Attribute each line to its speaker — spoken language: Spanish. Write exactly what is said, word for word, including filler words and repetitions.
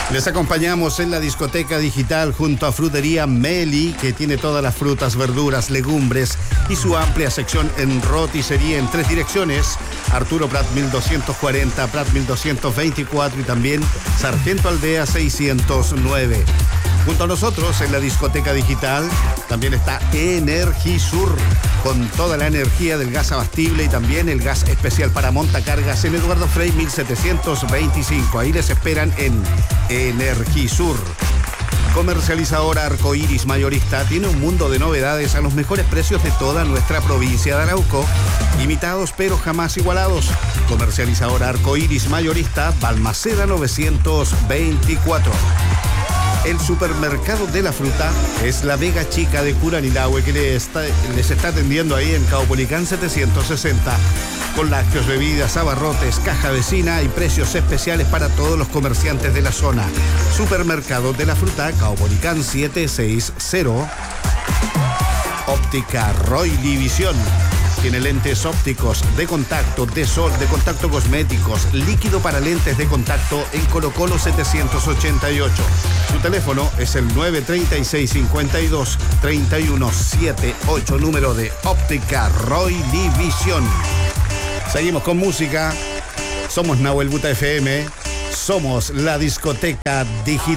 Speaker 1: Les acompañamos en la discoteca digital junto a Frutería Meli, que tiene todas las frutas, verduras, legumbres y su amplia sección en roticería en tres direcciones: Arturo Prat mil doscientos cuarenta, Prat mil doscientos veinticuatro y también Sargento Aldea seiscientos nueve. Junto a nosotros en la discoteca digital también está Energisur, con toda la energía del gas abastible y también el gas especial para montacargas en Eduardo Frei mil setecientos veinticinco. Ahí les esperan en Energisur. Comercializadora Arcoiris Mayorista tiene un mundo de novedades a los mejores precios de toda nuestra provincia de Arauco, imitados pero jamás igualados. Comercializadora Arcoiris Mayorista, Balmaceda novecientos veinticuatro. El supermercado de la fruta es la Vega Chica de Curanilahue, que les está, les está atendiendo ahí en Caupolicán setecientos sesenta, con lácteos, bebidas, abarrotes, caja vecina y precios especiales para todos los comerciantes de la zona. Supermercado de la fruta, Caupolicán setecientos sesenta. Óptica Roy División. Tiene lentes ópticos de contacto, de sol, de contacto cosméticos, líquido para lentes de contacto en Colo Colo setecientos ochenta y ocho. Su teléfono es el nueve tres seis, cinco dos, tres uno siete ocho, número de Óptica Roy División. Seguimos con música. Somos Nahuel Buta F M. Somos la discoteca digital.